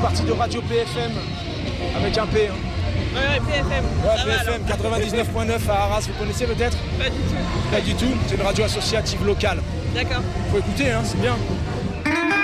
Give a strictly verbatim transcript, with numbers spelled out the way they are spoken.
partie de Radio P F M, avec un P. Hein. Ouais, ouais, P F M. Ouais, Ça P va, F M alors. quatre-vingt-dix-neuf point neuf à Arras, vous connaissez peut-être? Pas du tout. Pas du tout, c'est une radio associative locale. D'accord. Faut écouter, hein, c'est bien.